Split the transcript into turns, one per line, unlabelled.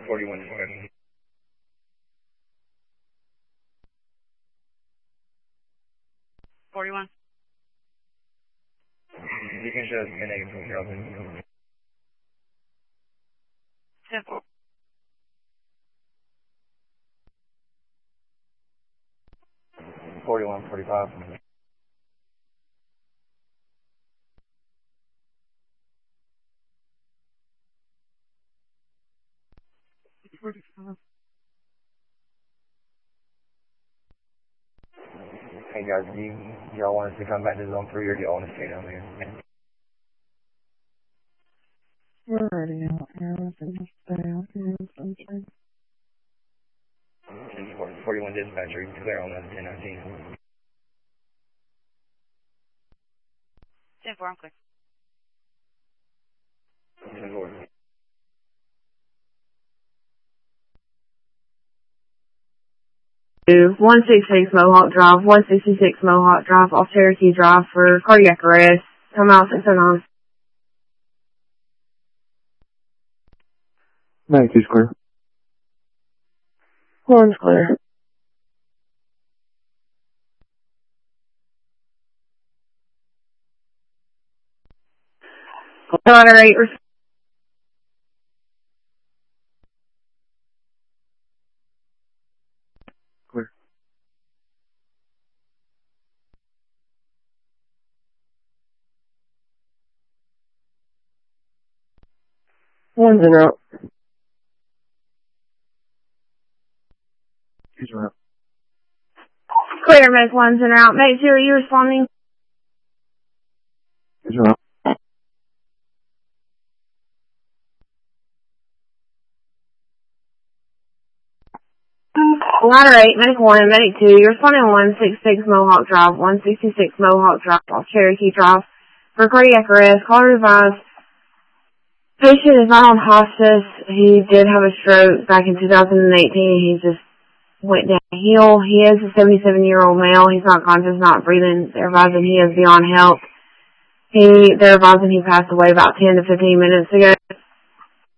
41 is going.
41.
You can show us your negative Charlton.
10-4.
41, 45. Hey guys, do y'all want us to come back to zone 3 or do y'all want to stay down there?
We're already out here. We can just stay out here in zone 3.
41 dispatcher, clear on that 1019.
10-4, I'm clear.
10-4.
166 Mohawk Drive, 166 Mohawk Drive, off Cherokee Drive for cardiac arrest. Come out 609.
92's clear.
1's clear. Ladder 8,
Clear.
one's en route.
He's around.
Clear, make one's en route. Make sure you're responding.
He's around.
Ladder 8, medic 1 and medic 2. You're responding 166 Mohawk Drive, 166 Mohawk Drive, off Cherokee Drive for cardiac arrest. Call advised. Patient is not on hospice. He did have a stroke back in 2018. He just went downhill. He is a 77-year-old male. He's not conscious, not breathing. They're advising he is beyond help. They're advising he passed away about 10 to 15 minutes ago.